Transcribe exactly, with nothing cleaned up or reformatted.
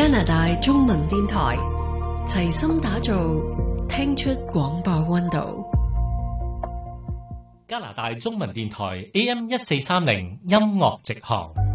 加拿大中文電台齊心打造聽出廣播溫度。 加拿大中文電台 A M 一四三零音樂直航。